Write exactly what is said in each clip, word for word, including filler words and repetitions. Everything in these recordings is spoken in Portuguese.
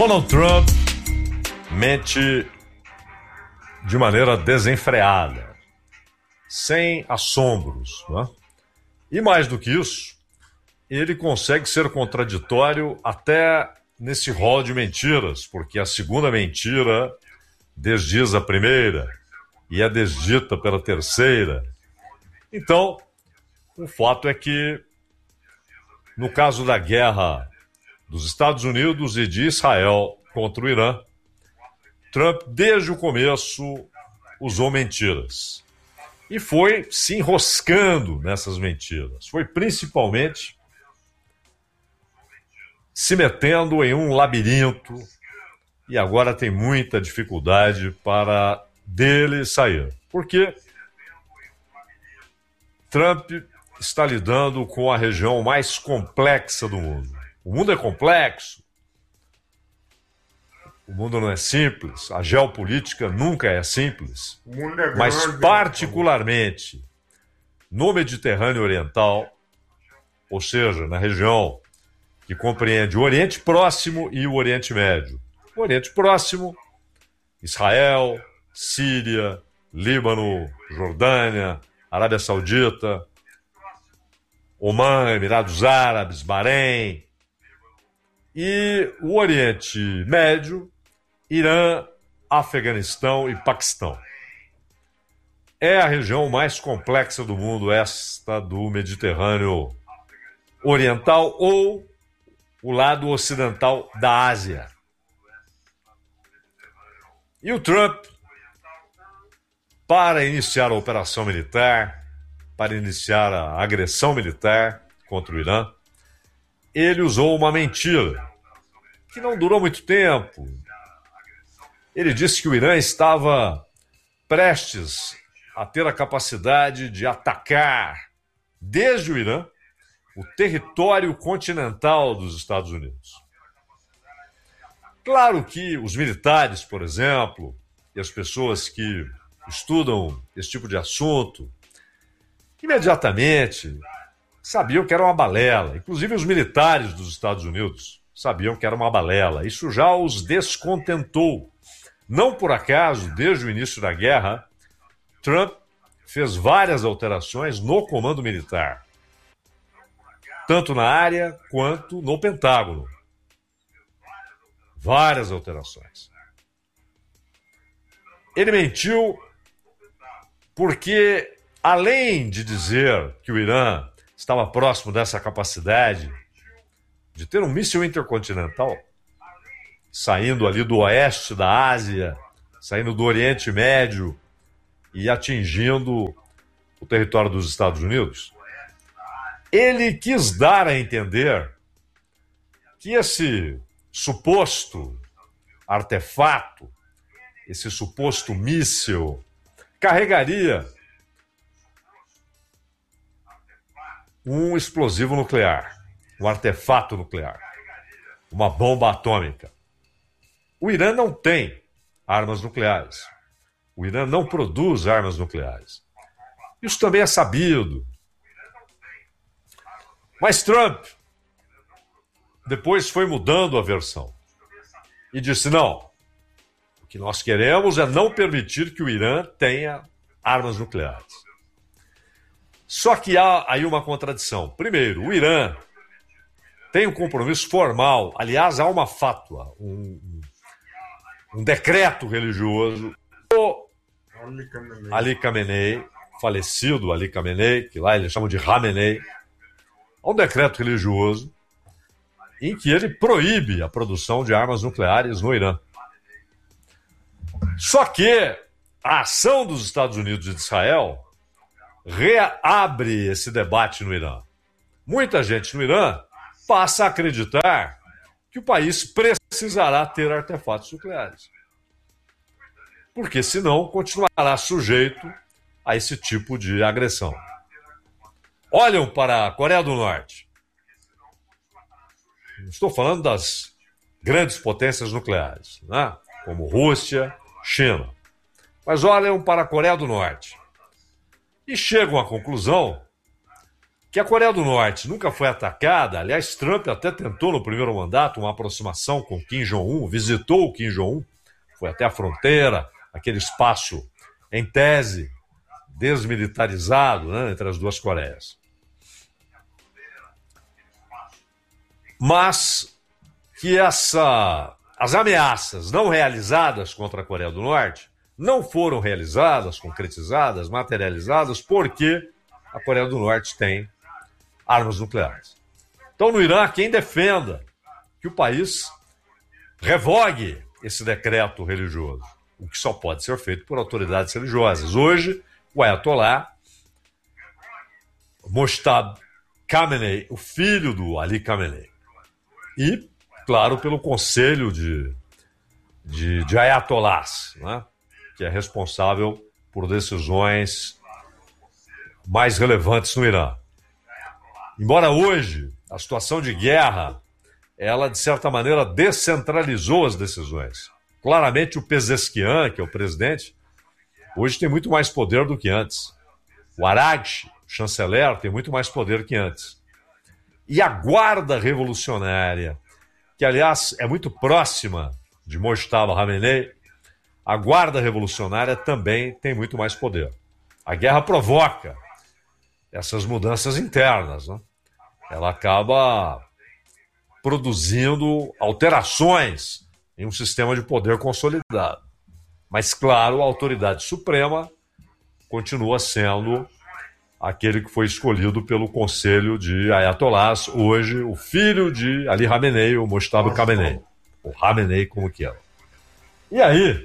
Donald Trump mente de maneira desenfreada, sem assombros, né? E mais do que isso, ele consegue ser contraditório até nesse rol de mentiras, porque a segunda mentira desdiz a primeira e é desdita pela terceira. Então, o fato é que, no caso da guerra dos Estados Unidos e de Israel contra o Irã, Trump, desde o começo, usou mentiras. E foi se enroscando nessas mentiras. Foi principalmente se metendo em um labirinto e agora tem muita dificuldade para dele sair. Porque Trump está lidando com a região mais complexa do mundo. O mundo é complexo, o mundo não é simples, a geopolítica nunca é simples, O mundo é grande, mas né? particularmente no Mediterrâneo Oriental, ou seja, na região que compreende o Oriente Próximo e o Oriente Médio. O Oriente Próximo, Israel, Síria, Líbano, Jordânia, Arábia Saudita, Omã, Emirados Árabes, Bahrein. E o Oriente Médio, Irã, Afeganistão e Paquistão. É a região mais complexa do mundo, esta do Mediterrâneo Oriental ou o lado ocidental da Ásia. E o Trump, para iniciar a operação militar, para iniciar a agressão militar contra o Irã, ele usou uma mentira que não durou muito tempo. Ele disse que o Irã estava prestes a ter a capacidade de atacar, desde o Irã, o território continental dos Estados Unidos. Claro que os militares, por exemplo, e as pessoas que estudam esse tipo de assunto, imediatamente sabiam que era uma balela. Inclusive os militares dos Estados Unidos sabiam que era uma balela. Isso já os descontentou. Não por acaso, desde o início da guerra, Trump fez várias alterações no comando militar, tanto na área quanto no Pentágono. Várias alterações. Ele mentiu porque, além de dizer que o Irã estava próximo dessa capacidade de ter um míssil intercontinental, saindo ali do oeste da Ásia, saindo do Oriente Médio e atingindo o território dos Estados Unidos, ele quis dar a entender que esse suposto artefato, esse suposto míssil, carregaria um explosivo nuclear, um artefato nuclear, uma bomba atômica. O Irã não tem armas nucleares. O Irã não produz armas nucleares. Isso também é sabido. Mas Trump depois foi mudando a versão e disse: não, o que nós queremos é não permitir que o Irã tenha armas nucleares. Só que há aí uma contradição. Primeiro, o Irã tem um compromisso formal, aliás, há uma fátua, um, um decreto religioso do Ali Khamenei. Ali Khamenei, falecido Ali Khamenei, que lá eles chamam de Khamenei. Há um decreto religioso em que ele proíbe a produção de armas nucleares no Irã. Só que a ação dos Estados Unidos e de Israel reabre esse debate no Irã. Muita gente no Irã passa a acreditar que o país precisará ter artefatos nucleares, porque senão continuará sujeito a esse tipo de agressão. Olham para a Coreia do Norte. Estou falando das grandes potências nucleares, né? Como Rússia, China. Mas olham para a Coreia do Norte e chegam à conclusão que a Coreia do Norte nunca foi atacada. Aliás, Trump até tentou no primeiro mandato uma aproximação com Kim Jong-un, visitou o Kim Jong-un, foi até a fronteira, aquele espaço, em tese, desmilitarizado, né, entre as duas Coreias. Mas que essa, as ameaças não realizadas contra a Coreia do Norte não foram realizadas, concretizadas, materializadas, porque a Coreia do Norte tem armas nucleares. Então, no Irã, quem defenda que o país revogue esse decreto religioso, o que só pode ser feito por autoridades religiosas. Hoje, o Ayatollah Mojtaba Khamenei, o filho do Ali Khamenei, e, claro, pelo Conselho de, de, de Ayatollahs, né, que é responsável por decisões mais relevantes no Irã. Embora hoje a situação de guerra, ela de certa maneira descentralizou as decisões. Claramente o Pezeshkian, que é o presidente, hoje tem muito mais poder do que antes. O Araghchi, o chanceler, tem muito mais poder que antes. E a Guarda Revolucionária, que aliás é muito próxima de Mojtaba Khamenei, a Guarda Revolucionária também tem muito mais poder. A guerra provoca essas mudanças internas, né? Ela acaba produzindo alterações em um sistema de poder consolidado. Mas, claro, a autoridade suprema continua sendo aquele que foi escolhido pelo Conselho de Ayatollahs, hoje o filho de Ali Khamenei, o Mojtaba Khamenei, ou Khamenei, como que é. E aí,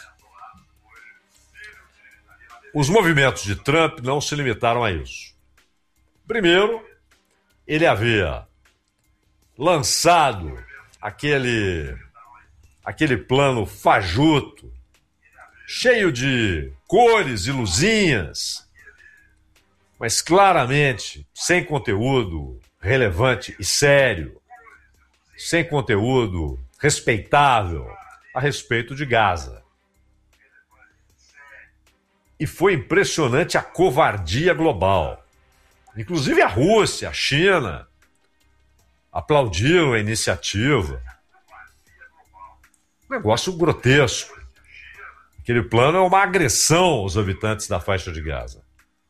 os movimentos de Trump não se limitaram a isso. Primeiro, ele havia lançado aquele, aquele plano fajuto, cheio de cores e luzinhas, mas claramente sem conteúdo relevante e sério, sem conteúdo respeitável a respeito de Gaza. E foi impressionante a covardia global. Inclusive a Rússia, a China, aplaudiram a iniciativa. Um negócio grotesco. Aquele plano é uma agressão aos habitantes da faixa de Gaza.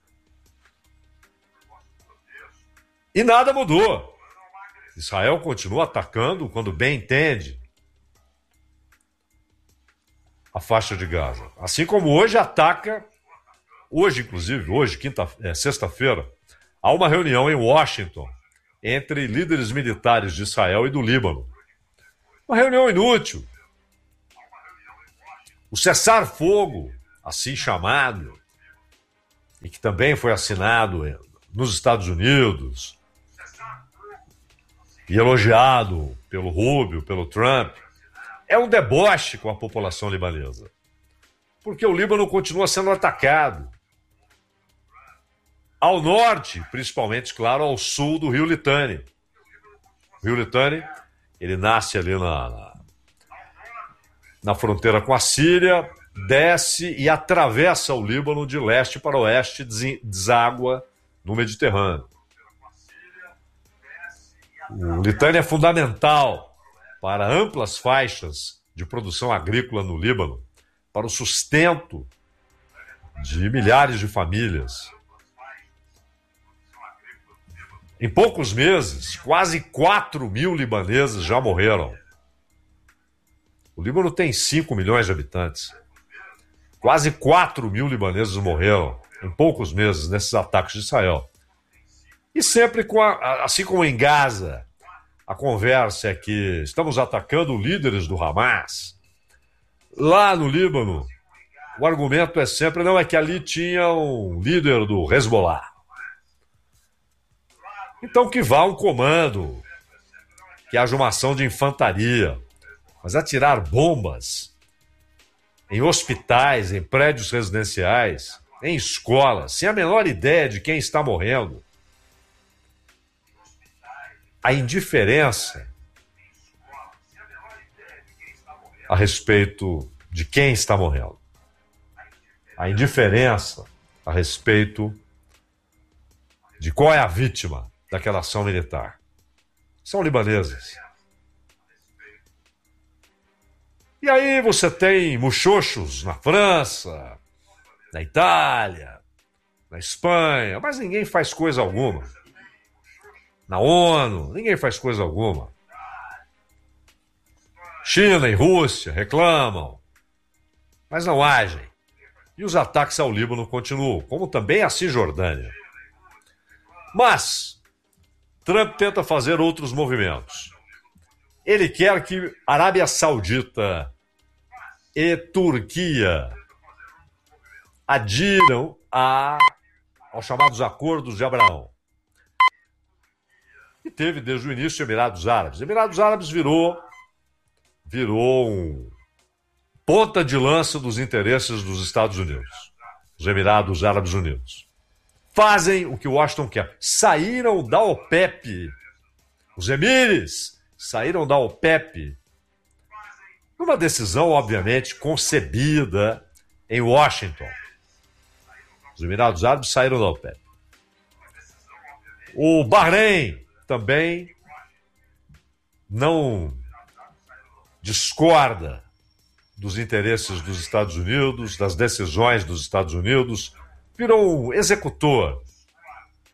E nada mudou. Israel continua atacando quando bem entende a faixa de Gaza. Assim como hoje ataca, hoje inclusive, hoje, quinta, é, sexta-feira, há uma reunião em Washington entre líderes militares de Israel e do Líbano. Uma reunião inútil. O cessar-fogo, assim chamado, e que também foi assinado nos Estados Unidos e elogiado pelo Rubio, pelo Trump, é um deboche com a população libanesa. Porque o Líbano continua sendo atacado. Ao norte, principalmente, claro, ao sul do Rio Litani. O Rio Litani, ele nasce ali na, na, na fronteira com a Síria, desce e atravessa o Líbano de leste para oeste, deságua no Mediterrâneo. O Litani é fundamental para amplas faixas de produção agrícola no Líbano, para o sustento de milhares de famílias. Em poucos meses, quase quatro mil libaneses já morreram. O Líbano tem cinco milhões de habitantes. Quase quatro mil libaneses morreram em poucos meses nesses ataques de Israel. E sempre, com a, assim como em Gaza, a conversa é que estamos atacando líderes do Hamas. Lá no Líbano, o argumento é sempre, não, é que ali tinha um líder do Hezbollah. Então que vá um comando, que haja uma ação de infantaria, mas atirar bombas em hospitais, em prédios residenciais, em escolas, sem a menor ideia de quem está morrendo. A indiferença a respeito de quem está morrendo. A indiferença a respeito de qual é a vítima daquela ação militar. São libaneses. E aí você tem muxoxos na França, na Itália, na Espanha, mas ninguém faz coisa alguma. Na ONU, ninguém faz coisa alguma. China e Rússia reclamam, mas não agem. E os ataques ao Líbano continuam, como também a Cisjordânia. Mas Trump tenta fazer outros movimentos. Ele quer que Arábia Saudita e Turquia adiram a, aos chamados Acordos de Abraão. E teve desde o início Emirados Árabes. Emirados Árabes virou, virou um ponta de lança dos interesses dos Estados Unidos, os Emirados Árabes Unidos. Fazem o que Washington quer. Saíram da OPEP. Os emires saíram da OPEP. Uma decisão, obviamente, concebida em Washington. Os Emirados Árabes saíram da OPEP. O Bahrein também não discorda dos interesses dos Estados Unidos, das decisões dos Estados Unidos, virou um executor